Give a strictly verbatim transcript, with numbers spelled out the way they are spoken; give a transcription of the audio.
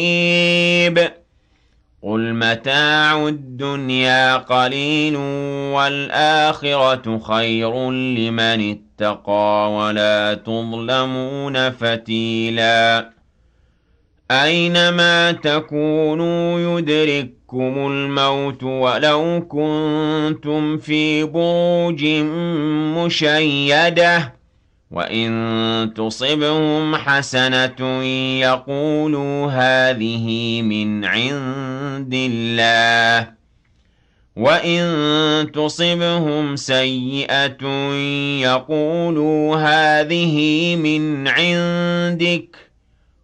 قريب قل متاع الدنيا قليل والآخرة خير لمن اتقى ولا تظلمون فتيلا أينما تكونوا يدرككم الموت ولو كنتم في بروج مشيدة وإن تصبهم حسنة يقولوا هذه من عند الله وإن تصبهم سيئة يقولوا هذه من عندك